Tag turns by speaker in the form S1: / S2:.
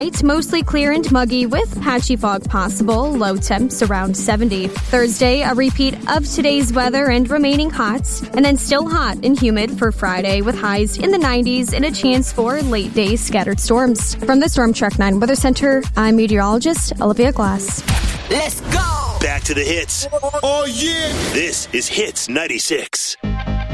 S1: It's mostly clear and muggy with patchy fog possible, low temps around 70. Thursday, a repeat of today's weather and remaining hot, and then still hot and humid for Friday with highs in the 90s and a chance for late day scattered storms. From the Storm Track 9 Weather Center, I'm meteorologist Olivia Glass.
S2: Let's go!
S3: Back to the hits.
S4: Oh, yeah!
S3: This is Hits 96.